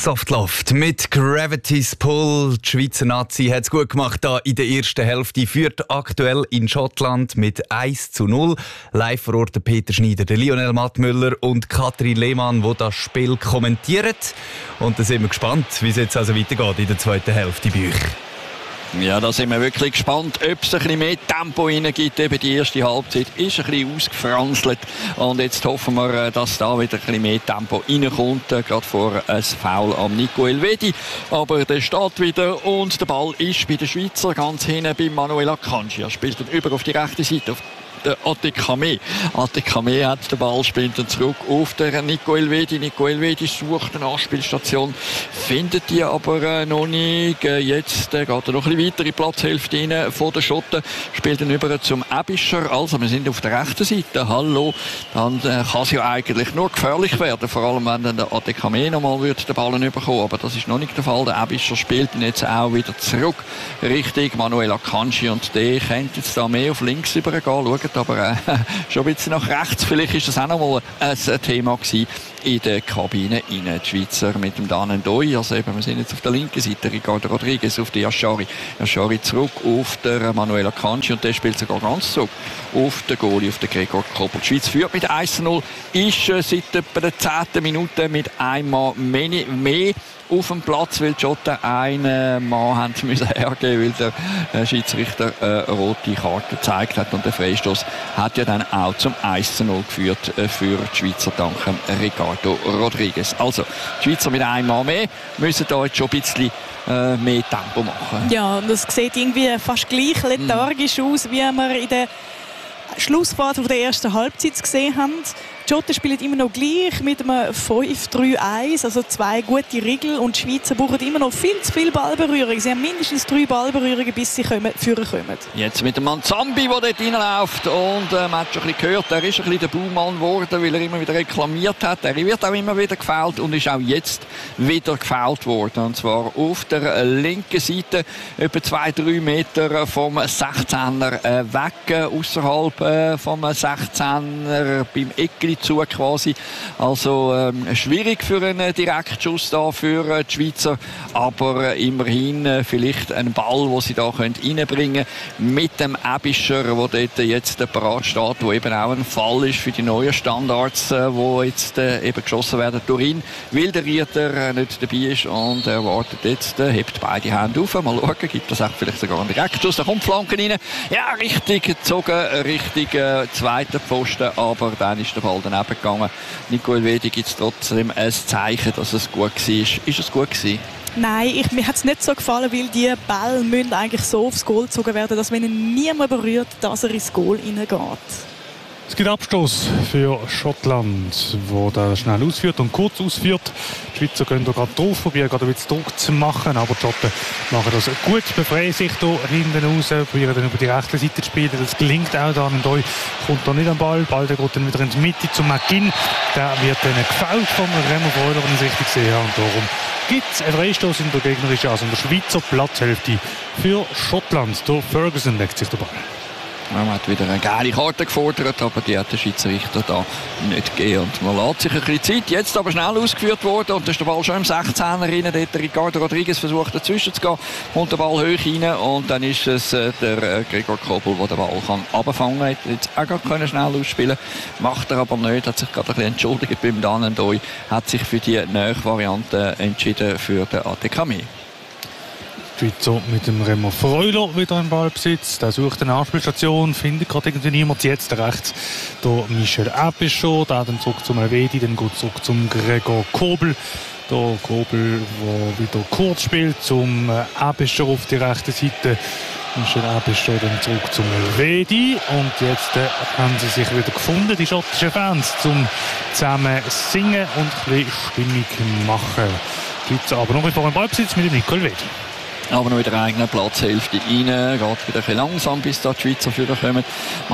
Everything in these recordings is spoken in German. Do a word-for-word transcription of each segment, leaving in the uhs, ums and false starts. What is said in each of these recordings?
Softloft mit Gravity's Pull. Die Schweizer Nazi hat es gut gemacht da in der ersten Hälfte. Führt aktuell in Schottland mit eins zu null. Live vor Ort der Peter Schneider, der Lionel Mattmüller und Katrin Lehmann, die das Spiel kommentieren. Und da sind wir gespannt, wie es jetzt also weitergeht in der zweiten Hälfte bei euch. Ja, da sind wir wirklich gespannt, ob es ein bisschen mehr Tempo reingibt. Eben die erste Halbzeit ist ein bisschen ausgefranselt. Und jetzt hoffen wir, dass da wieder ein bisschen mehr Tempo reinkommt. Gerade vor ein Foul am Nico Elvedi. Aber der steht wieder und der Ball ist bei den Schweizer ganz hinten bei Manuel Akanji. Er spielt dann über auf die rechte Seite. Auf Adekame. Adekame hat den Ball, spielt dann zurück auf den Nico Elvedi. Nico Elvedi sucht eine Anspielstation, findet die aber äh, noch nicht. Äh, jetzt äh, geht er noch ein bisschen weiter in die Platzhälfte rein von den Schotten, spielt dann über zum Ebischer. Also wir sind auf der rechten Seite. Hallo, dann äh, kann es ja eigentlich nur gefährlich werden, vor allem wenn dann der Adekame nochmal den Ball bekommen. Aber das ist noch nicht der Fall. Der Ebischer spielt ihn jetzt auch wieder zurück Richtung Manuel Akanji und der könnte jetzt da mehr auf links übergehen. Schaut aber äh, schon ein bisschen nach rechts. Vielleicht ist das auch noch mal ein, ein Thema gewesen in der Kabine. Die Schweizer mit dem Dan Ndoi. Also eben, wir sind jetzt auf der linken Seite. Ricardo Rodriguez auf die Yashari. Yashari zurück auf der Manuel Akanji und der spielt sogar ganz zurück auf den Goalie, auf den Gregor Kobel. Die Schweiz führt mit eins zu null, ist äh, seit etwa der zehnten Minute mit einmal mehr, mehr auf dem Platz, weil die Schotten einen Mann haben müssen hergeben, weil der Schiedsrichter eine rote Karte gezeigt hat. Und der Freistoß hat ja dann auch zum eins zu null geführt für die Schweizer dank Ricardo Rodriguez. Also, die Schweizer mit einem Mann mehr müssen da jetzt schon ein bisschen äh, mehr Tempo machen. Ja, das sieht irgendwie fast gleich lethargisch mm. aus, wie wir in der Schlussphase der ersten Halbzeit gesehen haben. Die Schotten spielen immer noch gleich mit einem fünf drei eins, also zwei gute Riegel. Und die Schweizer brauchen immer noch viel zu viel Ballberührung. Sie haben mindestens drei Ballberührungen, bis sie kommen, führen kommen. Jetzt mit dem Manzambi, der dort reinläuft. Und äh, man hat schon ein bisschen gehört, er ist ein bisschen der Baumann geworden, weil er immer wieder reklamiert hat. Er wird auch immer wieder gefoult und ist auch jetzt wieder gefoult worden. Und zwar auf der linken Seite, etwa zwei drei Meter vom sechzehner äh, weg, äh, außerhalb äh, vom sechzehner beim Eckli zu quasi. Also ähm, schwierig für einen Direktschuss da für äh, die Schweizer, aber äh, immerhin äh, vielleicht ein Ball, den sie da können reinbringen können mit dem Ebischer, der dort jetzt äh, parat steht, wo eben auch ein Fall ist für die neuen Standards, äh, wo jetzt äh, eben geschossen werden durch ihn, weil der Rieter äh, nicht dabei ist und er wartet jetzt, äh, hebt beide Hände auf, mal schauen, gibt das auch vielleicht sogar einen Direktschuss, da kommt Flanken rein, ja, richtig gezogen, richtig äh, zweiter Pfosten, aber dann ist der Ball daneben gegangen. Nico Elvedi gibt es trotzdem ein Zeichen, dass es gut war. Ist es gut gewesen? Nein, ich, mir hat es nicht so gefallen, weil die Bälle müssen eigentlich so aufs Goal gezogen werden, dass wenn ihn niemand berührt, dass er ins Goal hineingeht. Es gibt Abstoß für Schottland, wo der schnell ausführt und kurz ausführt. Die Schweizer gehen da gerade drauf, probieren gerade ein bisschen Druck zu machen, aber die Schotten machen das gut, befreien sich da hinten raus, probieren dann über die rechte Seite zu spielen. Das gelingt auch da. Und kommt da nicht am Ball. Der Ball der geht dann wieder in die Mitte zu McGinn. Der wird dann gefoult von Remo Freuler, wenn ich es richtig sehe. Und darum gibt es einen Freistoß in der gegnerischen, also in der Schweizer Platzhälfte für Schottland. Der Ferguson legt sich den Ball. Man hat wieder eine geile Karte gefordert, aber die hat der Schiedsrichter da nicht gegeben. Und man lässt sich ein bisschen Zeit. Jetzt aber schnell ausgeführt worden und da ist der Ball schon im sechzehner rein. Dort Ricardo Rodriguez versucht dazwischen zu gehen, kommt der Ball hoch rein und dann ist es äh, der äh, Gregor Kobel, der den Ball kann abfangen kann. Hätte jetzt auch gerade schnell ausspielen können, macht er aber nicht. Hat sich gerade ein bisschen entschuldigt beim Dan Ndoi, hat sich für die neue Variante entschieden für den Adekame. Die Schweizer mit dem Remo Freuler wieder im Ballbesitz. Der sucht eine Anspielstation, findet gerade irgendwie niemand. Jetzt rechts der Michel Ebischer, der dann zurück zum Elvedi, dann geht zurück zum Gregor Kobel. Der Kobel, der wieder kurz spielt, zum Ebischer auf die rechte Seite. Michel Ebischer dann zurück zum Elvedi. Und jetzt äh, haben sie sich wieder gefunden, die schottischen Fans, zum zusammen singen und ein bisschen Stimmung machen. Die Schweizer aber noch vor dem Ballbesitz mit dem Nico Elvedi. aber noch in der eigenen Platzhälfte rein. Geht wieder ein bisschen langsam, bis da die Schweizer führen kommen.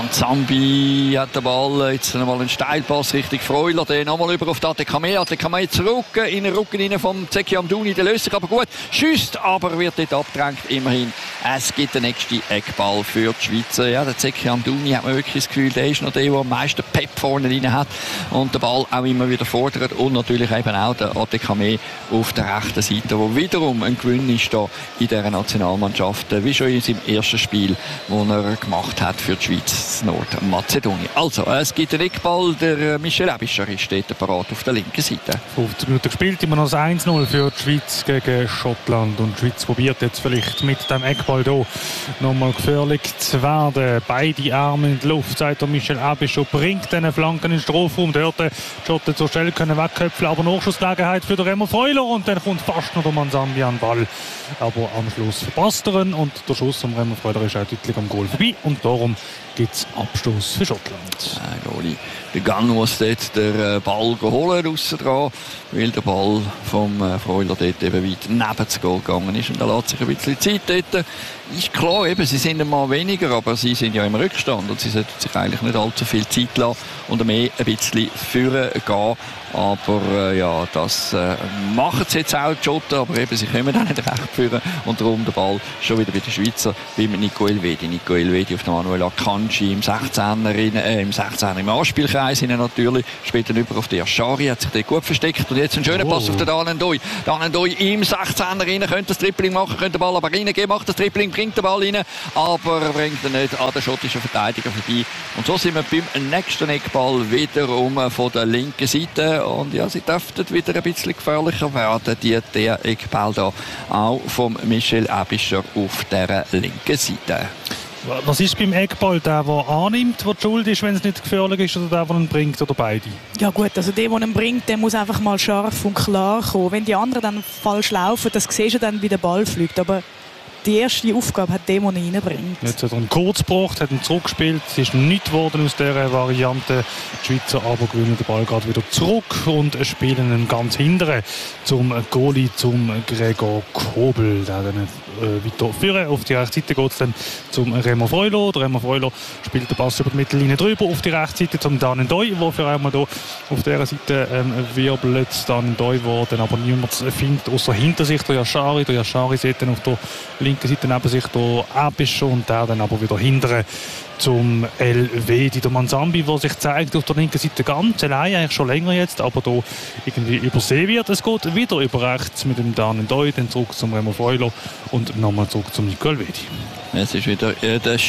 Manzambi hat den Ball, jetzt nochmal einen Steilpass Richtung Freuler, den nochmal über auf die Adekame. Adekame zurück in den Rücken rein vom Zeki Amdouni, der löst sich aber gut, schießt, aber wird dort abgedrängt. Immerhin, es gibt den nächsten Eckball für die Schweizer. Ja, der Zeki Amdouni hat man wirklich das Gefühl, der ist noch der, der am meisten Pep vorne rein hat und den Ball auch immer wieder fordert. Und natürlich eben auch der Adekame auf der rechten Seite, wo wiederum ein Gewinn ist da in dieser Nationalmannschaft, wie schon in seinem ersten Spiel, das er gemacht hat für die Schweiz, Nordmazedonien. Also, es gibt einen Eckball, der Michel Aebischer ist dort parat auf der linken Seite. fünfzig Minuten gespielt, immer noch das eins null für die Schweiz gegen Schottland. Und die Schweiz probiert jetzt vielleicht mit dem Eckball hier nochmal gefährlich zu werden. Beide Arme in die Luft, sagt der Michel Aebischer, bringt diesen Flanken in den Strafraum. Dort die Schotten zur Stelle können wegköpfen, aber Nachschussgelegenheit für den Remo Freuler und dann kommt fast noch der Manzambi an den Ball. Aber am Schluss verpasst er ihn und der Schuss vom Remo Freuler ist auch deutlich am Goal vorbei und darum gibt es Abstoß für Schottland. Der Gang muss dort den Ball holen, aussen dran, weil der Ball vom Freuler dort eben weit neben das Goal gegangen ist und da lässt sich ein bisschen Zeit dort. Ist klar, eben, sie sind einmal weniger, aber sie sind ja im Rückstand und sie sollten sich eigentlich nicht allzu viel Zeit lassen und mehr ein bisschen führen gehen. Aber äh, ja, das äh, machen sie jetzt auch die Schotten, aber eben, sie können auch nicht recht führen und darum der Ball schon wieder bei den Schweizer, wie mit Nico Elvedi. Nico Elvedi auf den Manuel Akanji im sechzehner, äh, im sechzehner im Anspielkreis natürlich, später über auf den Yashari, hat sich dort gut versteckt und jetzt ein schöner oh. Pass auf den Danendoi. Danendoi im sechzehner rein, könnte das Tripling machen, könnte den Ball aber reingehen, macht das Tripling, bringt den Ball rein, aber bringt ihn nicht an den schottischen Verteidiger vorbei. Und so sind wir beim nächsten Eckball wiederum von der linken Seite. Und ja, sie dürften wieder ein bisschen gefährlicher werden, die, der Eckball da auch vom Michel Aebischer auf der linken Seite. Was ist beim Eckball? Der, der annimmt, der die Schuld ist, wenn es nicht gefährlich ist, oder der, der ihn bringt, oder beide? Ja gut, also der, der ihn bringt, der muss einfach mal scharf und klar kommen. Wenn die anderen dann falsch laufen, das siehst du dann, wie der Ball fliegt. Aber die erste Aufgabe hat der, der ihn reinbringt. Jetzt hat er ihn kurz gebracht, hat ihn zurückgespielt. Es ist nichts geworden aus dieser Variante. Die Schweizer aber gewinnen den Ball gerade wieder zurück und spielen ihn ganz hinten zum Goalie, zum Gregor Kobel. Der dann äh, weiter führen. Auf die rechte Seite geht es dann zum Remo Freuler. Der Remo Freuler spielt den Pass über die Mittellinie drüber. Auf die rechte Seite zum Danendoi, der für einmal hier auf dieser Seite ähm, wirbelt. Danendoi, wo dann aber niemand findet, außer hinter sich der Yashari. Der Yashari sieht dann auf der linken Seite neben sich der Aebischer und der dann aber wieder hinterher zum Elvedi, der Manzambi, der sich zeigt auf der linken Seite ganz allein, eigentlich schon länger jetzt, aber da irgendwie übersehen wird. Es geht wieder über rechts mit dem Danendoi, dann zurück zum Remo Freuler und nochmal zurück zum Nico Elvedi. Es ist wieder äh, der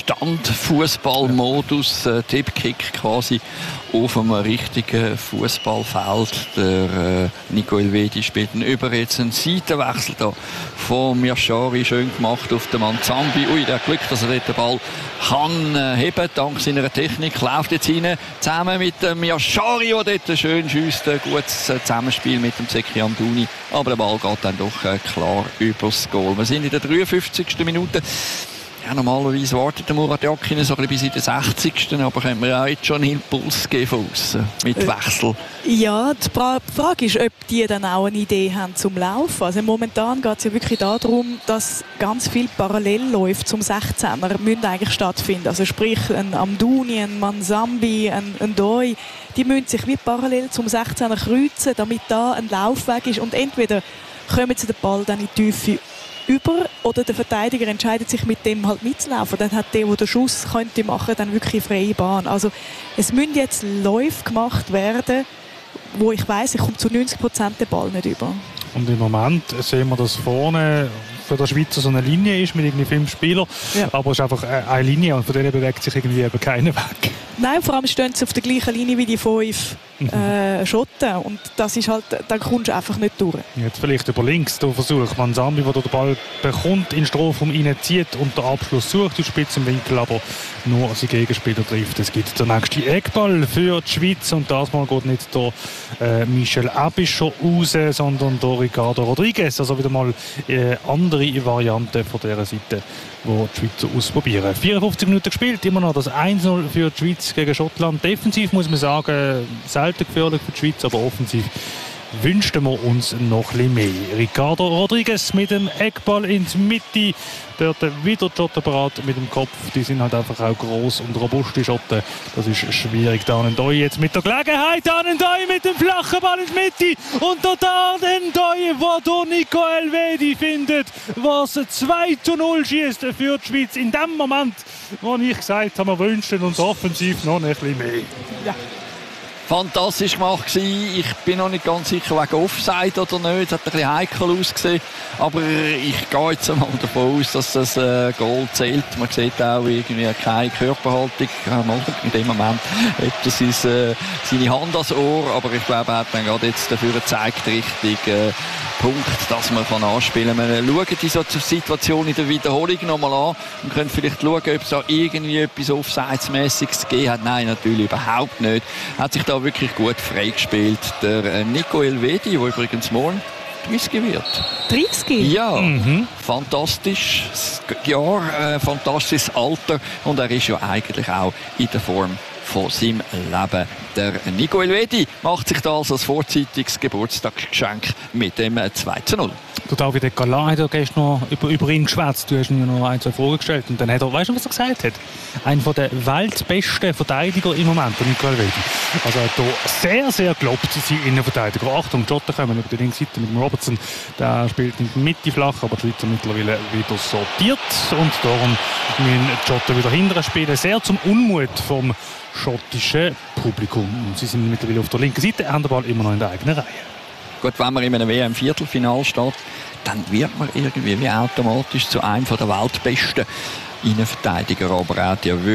Standfußballmodus, äh, Tippkick quasi auf einem richtigen Fußballfeld. Der äh, Nico Elvedi spielt über jetzt einen Seitenwechsel da vom Yashari, schön gemacht auf den Manzambi. Ui, der hat Glück, dass er dort den Ball kann äh, heben, dank seiner Technik. Läuft jetzt rein, zusammen mit dem Yashari, der dort schön schiesst. Ein gutes äh, Zusammenspiel mit dem Zeki Amdouni. Aber der Ball geht dann doch äh, klar übers Goal. Wir sind in der dreiundfünfzigsten Minute. Ja, normalerweise wartet der Murat Yakin so ein bisschen bis in den sechzigsten Aber könnte man ja jetzt schon einen Impuls geben von außen mit Wechsel. Ja, die Frage ist, ob die dann auch eine Idee haben zum Laufen. Also momentan geht es ja wirklich darum, dass ganz viel Parallelläufe zum sechzehner müssen eigentlich stattfinden. Also sprich ein Amdouni, ein Manzambi, ein, ein Doi, die müssen sich wie parallel zum sechzehner kreuzen, damit da ein Laufweg ist und entweder kommen sie den Ball dann in die Tiefe über oder der Verteidiger entscheidet sich mit dem halt mitzulaufen. Dann hat der, der den Schuss könnte machen, dann wirklich freie Bahn. Also es müssen jetzt Läufe gemacht werden, wo ich weiss, ich komme zu neunzig Prozent den Ball nicht über. Und im Moment sehen wir, dass vorne für der Schweizer so eine Linie ist mit irgendwie fünf Spielern, ja. Aber es ist einfach eine Linie und von der bewegt sich irgendwie eben keiner weg. Nein, vor allem stehen sie auf der gleichen Linie wie die fünf äh, Schotten und das ist halt, da kommst du einfach nicht durch. Jetzt vielleicht über links der Versuch, Manzambi, der den Ball bekommt, in den Strafraum reinzieht und den Abschluss sucht, die Spitze im Winkel, aber nur sein Gegenspieler trifft. Es gibt den nächsten Eckball für die Schweiz und das Mal geht nicht der äh, Michel Aebischer raus, sondern der Ricardo Rodriguez, also wieder mal äh, andere Variante von dieser Seite, wo die Schweizer ausprobieren. vierundfünfzig Minuten gespielt, immer noch das eins null für die Schweiz gegen Schottland. Defensiv muss man sagen, selten gefährlich für die Schweiz, aber offensiv wünschten wir uns noch ein bisschen mehr. Ricardo Rodriguez mit dem Eckball in die Mitte. Dort wieder die Schotten bereit mit dem Kopf. Die sind halt einfach auch gross und robust, die Schotten. Das ist schwierig. Danendoi jetzt mit der Gelegenheit. Danendoi mit dem flachen Ball in die Mitte. Und der Danendoi, wo der Nico Elvedi findet, was zwei zu null schießt für die Schweiz. In dem Moment, wo ich gesagt habe, wir wünschen uns offensiv noch ein bisschen mehr. Ja. Fantastisch gemacht gewesen. Ich bin noch nicht ganz sicher wegen Offside oder nicht. Hat ein bisschen heikel ausgesehen. Aber ich gehe jetzt mal davon aus, dass das äh, Goal zählt. Man sieht auch irgendwie keine Körperhaltung. In dem Moment hat er sein, äh, seine Hand ans Ohr. Aber ich glaube, er hat dann gerade jetzt dafür gezeigt, richtig äh, Punkt, dass man kann anspielen kann. Wir schauen diese Situation in der Wiederholung nochmal an und können vielleicht schauen, ob es da irgendwie etwas Offsides-mäßiges gegeben hat. Nein, natürlich überhaupt nicht. Hat sich da wirklich gut freigespielt. Der Nico Elvedi, der übrigens morgen dreißig wird. dreißig? Ja, Mhm. fantastisches Jahr, äh, fantastisches Alter und er ist ja eigentlich auch in der Form von seinem Leben. Der Nico Elvedi macht sich da also als vorzeitiges Geburtstagsgeschenk mit dem zwei zu null. Der David Galan hat ja gestern noch über, über ihn geschwätzt. Du hast ihm ja noch ein, zwei Fragen gestellt. Und dann hat er, weißt du, was er gesagt hat? Einer der weltbesten Verteidiger im Moment, der Nico Elvedi. Also er hat hier sehr, sehr gelobt, sein Innenverteidiger. Achtung, die Schotten kommen über die linke Seite mit dem Robertson. Der spielt in der Mitte flach, aber die Schweizer mittlerweile wieder sortiert. Und darum müssen die Schotten wieder hinterher spielen. Sehr zum Unmut vom schottischen Publikum. Und sie sind mittlerweile auf der linken Seite, haben den Ball immer noch in der eigenen Reihe. Gut, wenn man in einem W M-Viertelfinal steht, dann wird man irgendwie wie automatisch zu einem der weltbesten Innenverteidiger. Aber er hat ja wirklich